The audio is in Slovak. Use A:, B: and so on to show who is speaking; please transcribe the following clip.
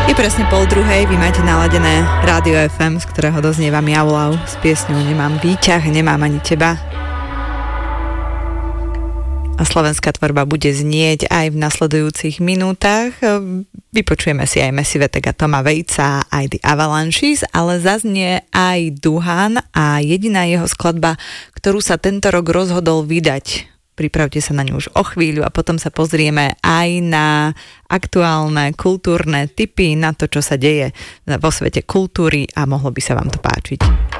A: Je presne 12:30, vy máte naladené Rádio FM, z ktorého doznieva Miau Lau s piesňou Nemám výťah, nemám ani teba. A slovenská tvorba bude znieť aj v nasledujúcich minútach. Vypočujeme si aj Massive Attack a Toma Waitsa, aj The Avalanches, ale zaznie aj Duhan a jediná jeho skladba, ktorú sa tento rok rozhodol vydať. Pripravte sa na ňu už o chvíľu a potom sa pozrieme aj na aktuálne kultúrne tipy, na to, čo sa deje vo svete kultúry a mohlo by sa vám to páčiť.